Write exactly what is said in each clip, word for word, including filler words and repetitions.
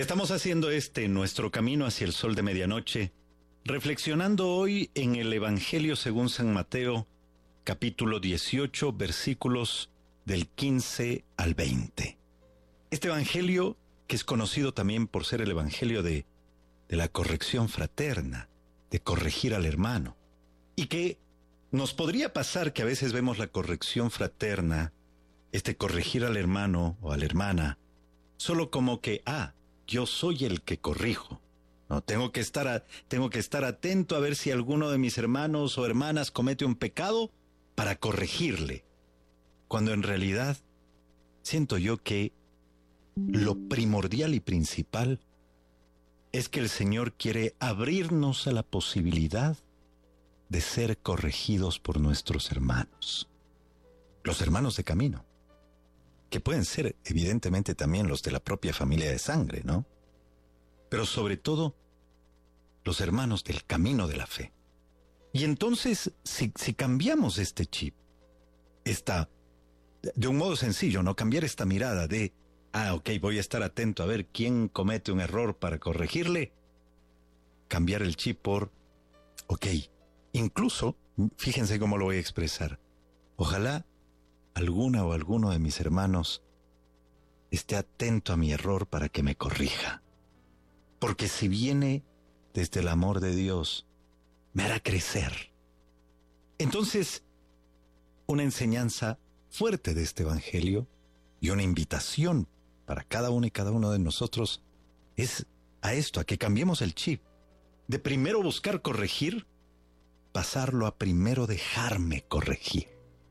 Estamos haciendo este nuestro camino hacia el sol de medianoche, reflexionando hoy en el Evangelio según San Mateo, capítulo dieciocho, versículos del quince al veinte. Este Evangelio, que es conocido también por ser el Evangelio de, de la corrección fraterna, de corregir al hermano, y que nos podría pasar que a veces vemos la corrección fraterna, este corregir al hermano o a la hermana, solo como que, ah, yo soy el que corrijo. No, tengo que estar a, tengo que estar atento a ver si alguno de mis hermanos o hermanas comete un pecado para corregirle. Cuando en realidad siento yo que lo primordial y principal es que el Señor quiere abrirnos a la posibilidad de ser corregidos por nuestros hermanos. Los hermanos de camino, que pueden ser evidentemente también los de la propia familia de sangre, ¿no? Pero sobre todo, los hermanos del camino de la fe. Y entonces, si, si cambiamos este chip, esta, de un modo sencillo, ¿no? Cambiar esta mirada de, ah, ok, voy a estar atento a ver quién comete un error para corregirle. Cambiar el chip por, ok, incluso, fíjense cómo lo voy a expresar. Ojalá alguna o alguno de mis hermanos esté atento a mi error para que me corrija. Porque si viene desde el amor de Dios, me hará crecer. Entonces, una enseñanza fuerte de este Evangelio y una invitación para cada uno y cada uno de nosotros es a esto, a que cambiemos el chip. De primero buscar corregir, pasarlo a primero dejarme corregir.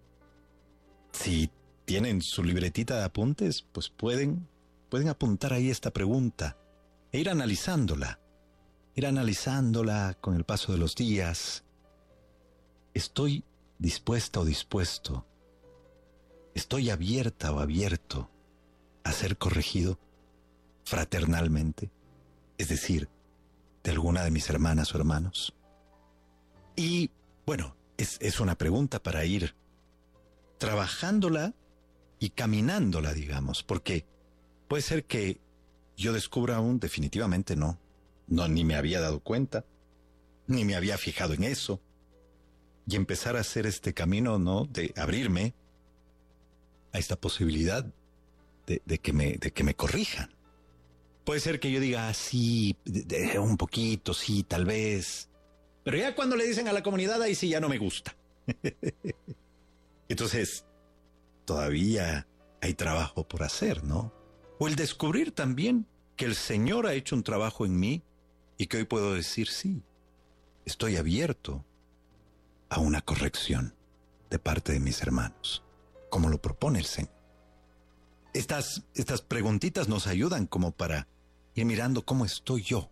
Si tienen su libretita de apuntes, pues pueden, pueden apuntar ahí esta pregunta e ir analizándola, ir analizándola con el paso de los días. ¿Estoy dispuesta o dispuesto? ¿Estoy abierta o abierto a ser corregido fraternalmente? Es decir, de alguna de mis hermanas o hermanos. Y, bueno, es, es una pregunta para ir trabajándola y caminándola, digamos, porque puede ser que yo descubra aún definitivamente no, no, ni me había dado cuenta, ni me había fijado en eso, y empezar a hacer este camino, ¿no?, de abrirme a esta posibilidad de, de, que, me, de que me corrijan. Puede ser que yo diga, ah, sí, de, de, un poquito, sí, tal vez, pero ya cuando le dicen a la comunidad, ahí sí ya no me gusta. Entonces, todavía hay trabajo por hacer, ¿no? O el descubrir también que el Señor ha hecho un trabajo en mí y que hoy puedo decir, sí, estoy abierto a una corrección de parte de mis hermanos, como lo propone el Señor. Estas, estas preguntitas nos ayudan como para ir mirando cómo estoy yo,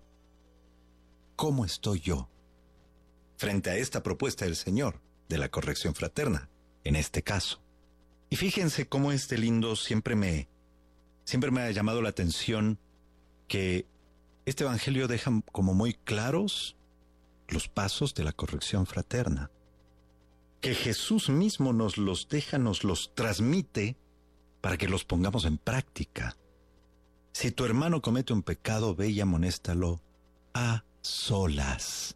cómo estoy yo frente a esta propuesta del Señor de la corrección fraterna. En este caso. Y fíjense cómo este lindo siempre me, siempre me ha llamado la atención que este Evangelio deja como muy claros los pasos de la corrección fraterna. Que Jesús mismo nos los deja, nos los transmite para que los pongamos en práctica. Si tu hermano comete un pecado, ve y amonéstalo a solas.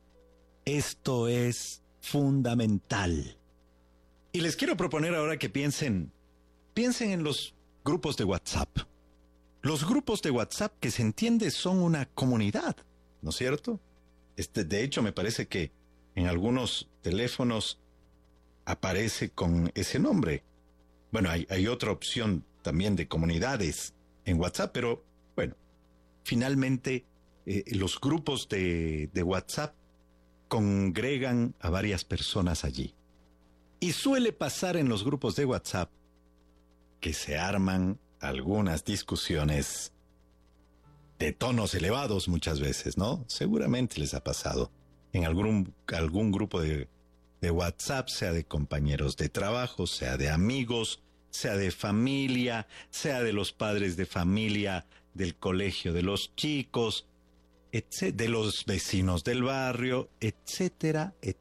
Esto es fundamental. Y les quiero proponer ahora que piensen, piensen en los grupos de WhatsApp. Los grupos de WhatsApp, que se entiende, son una comunidad, ¿no es cierto? Este, de hecho, me parece que en algunos teléfonos aparece con ese nombre. Bueno, hay, hay otra opción también de comunidades en WhatsApp, pero bueno, finalmente eh, los grupos de, de WhatsApp congregan a varias personas allí. Y suele pasar en los grupos de WhatsApp que se arman algunas discusiones de tonos elevados muchas veces, ¿no? Seguramente les ha pasado en algún, algún grupo de, de WhatsApp, sea de compañeros de trabajo, sea de amigos, sea de familia, sea de los padres de familia, del colegio de los chicos, etcétera, de los vecinos del barrio, etcétera, etcétera.